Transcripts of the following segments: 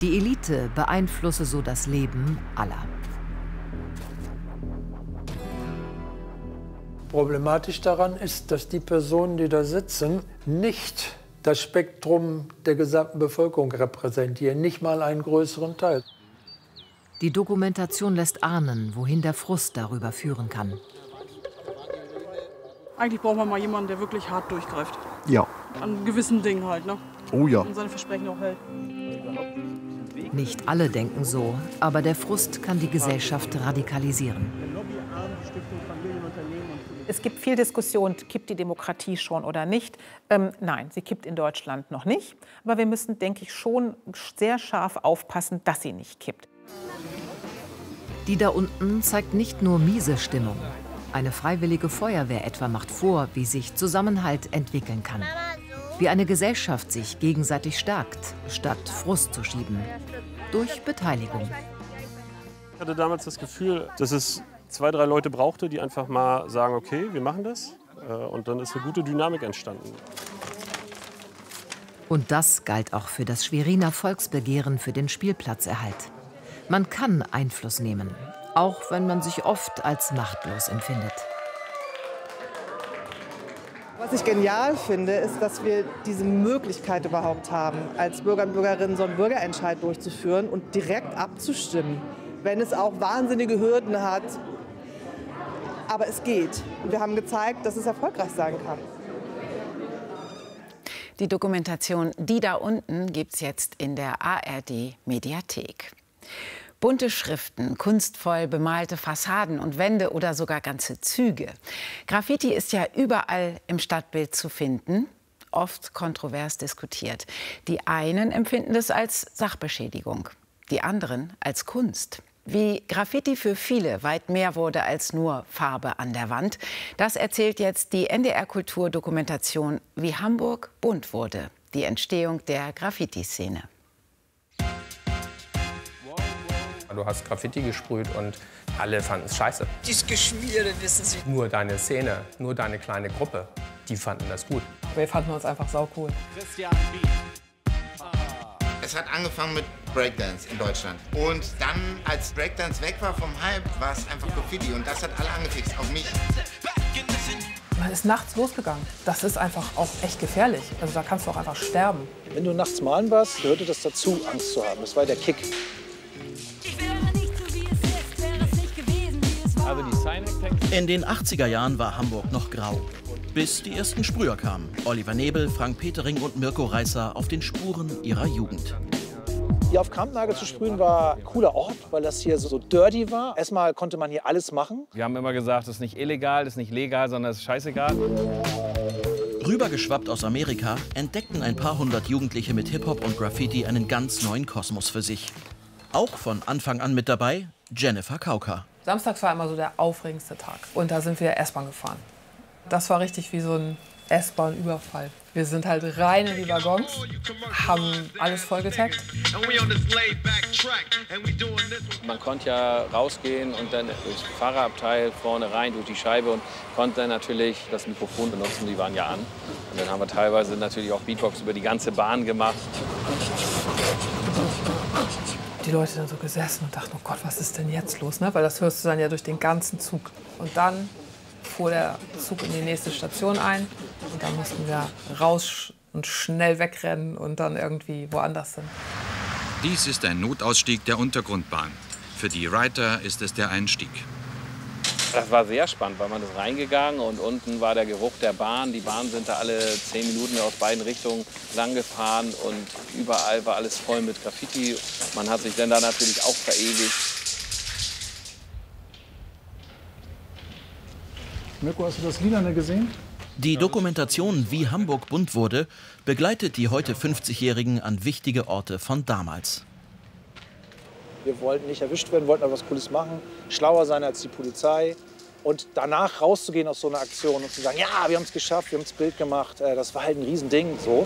Die Elite beeinflusse so das Leben aller. Problematisch daran ist, dass die Personen, die da sitzen, nicht das Spektrum der gesamten Bevölkerung repräsentieren, nicht mal einen größeren Teil. Die Dokumentation lässt ahnen, wohin der Frust darüber führen kann. Eigentlich braucht man mal jemanden, der wirklich hart durchgreift. Ja. An gewissen Dingen halt, ne? Oh ja. Und seine Versprechen auch hält. Nicht alle denken so, aber der Frust kann die Gesellschaft radikalisieren. Es gibt viel Diskussion, kippt die Demokratie schon oder nicht? Nein, sie kippt in Deutschland noch nicht. Aber wir müssen, denke ich, schon sehr scharf aufpassen, dass sie nicht kippt. Die da unten zeigt nicht nur miese Stimmung. Eine freiwillige Feuerwehr etwa macht vor, wie sich Zusammenhalt entwickeln kann. Wie eine Gesellschaft sich gegenseitig stärkt, statt Frust zu schieben. Durch Beteiligung. Ich hatte damals das Gefühl, dass es 2, 3 Leute brauchte, die einfach mal sagen, okay, wir machen das. Und dann ist eine gute Dynamik entstanden. Und das galt auch für das Schweriner Volksbegehren für den Spielplatzerhalt. Man kann Einfluss nehmen, auch wenn man sich oft als machtlos empfindet. Was ich genial finde, ist, dass wir diese Möglichkeit überhaupt haben, als Bürger und Bürgerinnen so einen Bürgerentscheid durchzuführen und direkt abzustimmen, wenn es auch wahnsinnige Hürden hat. Aber es geht. Und wir haben gezeigt, dass es erfolgreich sein kann. Die Dokumentation Die da unten gibt's jetzt in der ARD-Mediathek. Bunte Schriften, kunstvoll bemalte Fassaden und Wände oder sogar ganze Züge. Graffiti ist ja überall im Stadtbild zu finden, oft kontrovers diskutiert. Die einen empfinden es als Sachbeschädigung, die anderen als Kunst. Wie Graffiti für viele weit mehr wurde als nur Farbe an der Wand, das erzählt jetzt die NDR-Kultur-Dokumentation Wie Hamburg bunt wurde, die Entstehung der Graffiti-Szene. Du hast Graffiti gesprüht und alle fanden es scheiße. Das Geschmierde, wissen Sie. Nur deine Szene, nur deine kleine Gruppe, die fanden das gut. Wir fanden uns einfach saucool. Es hat angefangen mit Breakdance in Deutschland. Und dann, als Breakdance weg war vom Hype, war es einfach Graffiti. Und das hat alle angefixt, auch mich. Man ist nachts losgegangen. Das ist einfach auch echt gefährlich. Also da kannst du auch einfach sterben. Wenn du nachts malen warst, gehörte das dazu, Angst zu haben. Das war der Kick. In den 80er Jahren war Hamburg noch grau. Bis die ersten Sprüher kamen. Oliver Nebel, Frank Petering und Mirko Reisser auf den Spuren ihrer Jugend. Hier auf Kampnagel zu sprühen war ein cooler Ort, weil das hier so dirty war. Erstmal konnte man hier alles machen. Wir haben immer gesagt, das ist nicht illegal, das ist nicht legal, sondern es ist scheißegal. Rübergeschwappt aus Amerika entdeckten ein paar hundert Jugendliche mit Hip-Hop und Graffiti einen ganz neuen Kosmos für sich. Auch von Anfang an mit dabei Jennifer Kauka. Samstags war immer so der aufregendste Tag. Und da sind wir S-Bahn gefahren. Das war richtig wie so ein S-Bahn-Überfall. Wir sind halt rein in die Waggons, haben alles vollgetaggt. Man konnte ja rausgehen und dann durchs Fahrerabteil vorne rein, durch die Scheibe und konnte dann natürlich das Mikrofon benutzen, die waren ja an. Und dann haben wir teilweise natürlich auch Beatbox über die ganze Bahn gemacht. Die Leute dann so gesessen und dachten, oh Gott, was ist denn jetzt los? Ne? Weil das hörst du dann ja durch den ganzen Zug. Und dann fuhr der Zug in die nächste Station ein und dann mussten wir raus und schnell wegrennen und dann irgendwie woanders hin. Dies ist ein Notausstieg der Untergrundbahn. Für die Reiter ist es der Einstieg. Das war sehr spannend, weil man ist reingegangen und unten war der Geruch der Bahn. Die Bahnen sind da alle 10 Minuten aus beiden Richtungen lang gefahren und überall war alles voll mit Graffiti. Man hat sich dann da natürlich auch verewigt. Mirko, hast du das Lilane gesehen? Die Dokumentation Wie Hamburg bunt wurde begleitet die heute 50-Jährigen an wichtige Orte von damals. Wir wollten nicht erwischt werden, wollten aber was Cooles machen, schlauer sein als die Polizei. Und danach rauszugehen aus so einer Aktion und zu sagen, ja, wir haben es geschafft, wir haben das Bild gemacht, das war halt ein Riesending. So.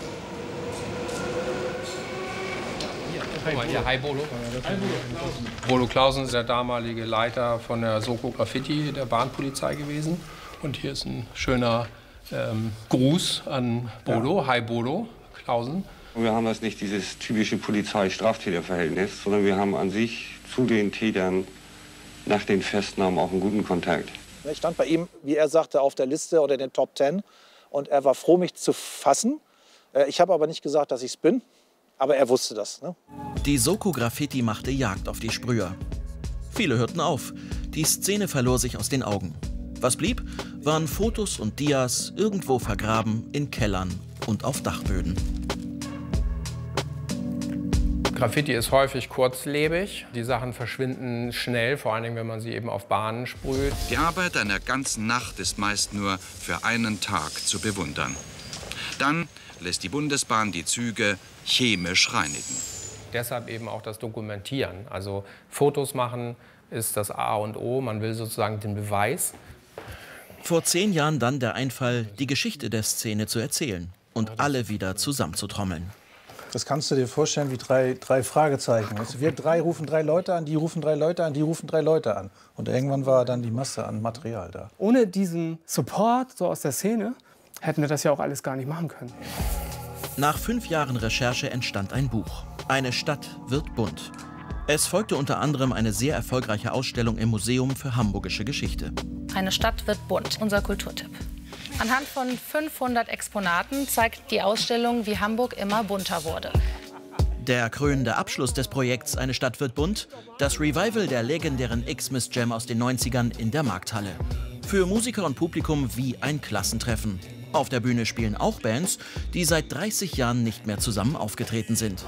Hier, hi Bolo. Bolo Clausen ist der damalige Leiter von der Soko Graffiti der Bahnpolizei gewesen. Und hier ist ein schöner Gruß an Bolo. Ja. Hi Bolo Clausen. Wir haben das nicht dieses typische Polizei-Straftäter-Verhältnis, sondern wir haben an sich zu den Tätern nach den Festnahmen auch einen guten Kontakt. Ich stand bei ihm, wie er sagte, auf der Liste oder in den Top 10 und er war froh, mich zu fassen. Ich habe aber nicht gesagt, dass ich es bin, aber er wusste das. Ne? Die Soko Graffiti machte Jagd auf die Sprüher. Viele hörten auf. Die Szene verlor sich aus den Augen. Was blieb, waren Fotos und Dias irgendwo vergraben in Kellern und auf Dachböden. Graffiti ist häufig kurzlebig. Die Sachen verschwinden schnell, vor allem wenn man sie eben auf Bahnen sprüht. Die Arbeit einer ganzen Nacht ist meist nur für einen Tag zu bewundern. Dann lässt die Bundesbahn die Züge chemisch reinigen. Deshalb eben auch das Dokumentieren. Also Fotos machen ist das A und O. Man will sozusagen den Beweis. Vor 10 Jahren dann der Einfall, die Geschichte der Szene zu erzählen und alle wieder zusammenzutrommeln. Das kannst du dir vorstellen wie drei Fragezeichen. Also wir 3 rufen 3 Leute an, die rufen 3 Leute an, die rufen 3 Leute an. Und irgendwann war dann die Masse an Material da. Ohne diesen Support so aus der Szene hätten wir das ja auch alles gar nicht machen können. Nach 5 Jahren Recherche entstand ein Buch. Eine Stadt wird bunt. Es folgte unter anderem eine sehr erfolgreiche Ausstellung im Museum für Hamburgische Geschichte. Eine Stadt wird bunt, unser Kulturtipp. Anhand von 500 Exponaten zeigt die Ausstellung, wie Hamburg immer bunter wurde. Der krönende Abschluss des Projekts Eine Stadt wird bunt, das Revival der legendären Xmas Jam aus den 90ern in der Markthalle. Für Musiker und Publikum wie ein Klassentreffen. Auf der Bühne spielen auch Bands, die seit 30 Jahren nicht mehr zusammen aufgetreten sind.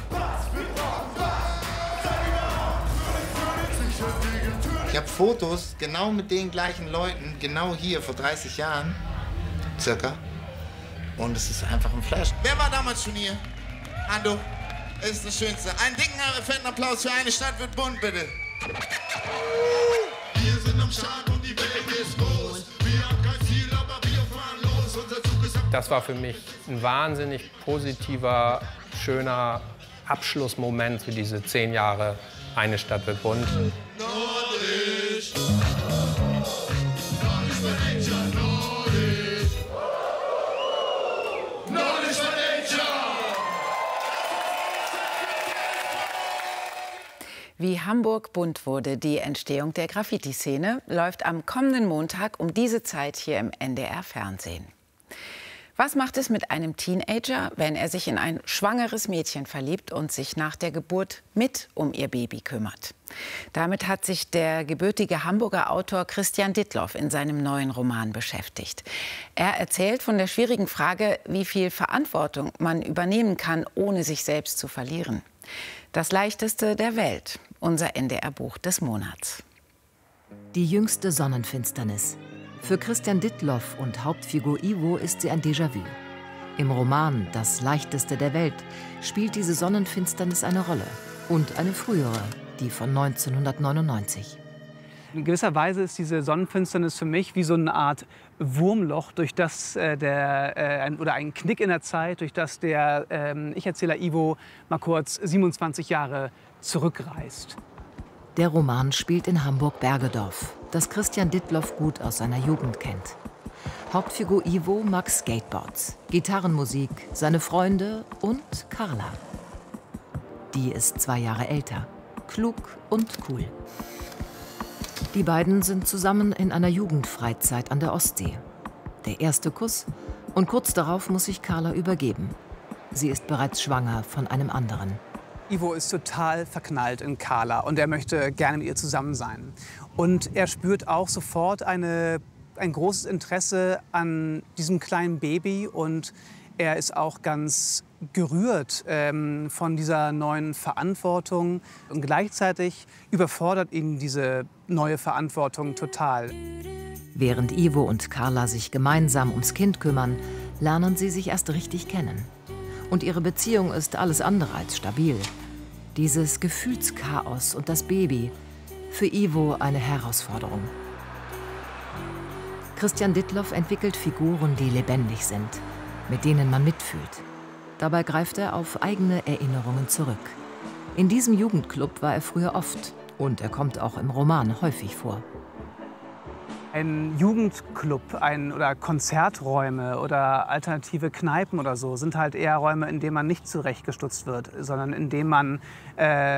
Ich habe Fotos genau mit den gleichen Leuten, genau hier vor 30 Jahren, circa. Und es ist einfach ein Flash. Wer war damals schon hier? Ando, es ist das Schönste. Einen dicken, fetten Applaus für Eine Stadt wird bunt, bitte. Wir sind am Start und die Welt ist groß. Wir haben kein Ziel, aber wir fahren los. Unser Zug ist Das war für mich ein wahnsinnig positiver, schöner Abschlussmoment für diese 10 Jahre Eine Stadt wird bunt. Wie Hamburg bunt wurde, die Entstehung der Graffiti-Szene, läuft am kommenden Montag um diese Zeit hier im NDR-Fernsehen. Was macht es mit einem Teenager, wenn er sich in ein schwangeres Mädchen verliebt und sich nach der Geburt mit um ihr Baby kümmert? Damit hat sich der gebürtige Hamburger Autor Christian Dittloff in seinem neuen Roman beschäftigt. Er erzählt von der schwierigen Frage, wie viel Verantwortung man übernehmen kann, ohne sich selbst zu verlieren. Das leichteste der Welt, unser NDR-Buch des Monats. Die jüngste Sonnenfinsternis. Für Christian Dittloff und Hauptfigur Ivo ist sie ein Déjà-vu. Im Roman Das leichteste der Welt spielt diese Sonnenfinsternis eine Rolle. Und eine frühere, die von 1999. In gewisser Weise ist diese Sonnenfinsternis für mich wie so eine Art Wurmloch, durch das oder ein Knick in der Zeit, durch das der Ich-Erzähler Ivo mal kurz 27 Jahre zurückreist. Der Roman spielt in Hamburg-Bergedorf, das Christian Dittloff gut aus seiner Jugend kennt. Hauptfigur Ivo mag Skateboards, Gitarrenmusik, seine Freunde und Carla. Die ist 2 Jahre älter, klug und cool. Die beiden sind zusammen in einer Jugendfreizeit an der Ostsee. Der erste Kuss und kurz darauf muss sich Carla übergeben. Sie ist bereits schwanger von einem anderen. Ivo ist total verknallt in Carla und er möchte gerne mit ihr zusammen sein. Und er spürt auch sofort ein großes Interesse an diesem kleinen Baby und er ist auch ganz gerührt von dieser neuen Verantwortung. Und gleichzeitig überfordert ihn diese neue Verantwortung total. Während Ivo und Carla sich gemeinsam ums Kind kümmern, lernen sie sich erst richtig kennen. Und ihre Beziehung ist alles andere als stabil. Dieses Gefühlschaos und das Baby, für Ivo eine Herausforderung. Christian Dittloff entwickelt Figuren, die lebendig sind, mit denen man mitfühlt. Dabei greift er auf eigene Erinnerungen zurück. In diesem Jugendclub war er früher oft und er kommt auch im Roman häufig vor. Ein Jugendclub oder Konzerträume oder alternative Kneipen oder so sind halt eher Räume, in denen man nicht zurechtgestutzt wird, sondern in denen man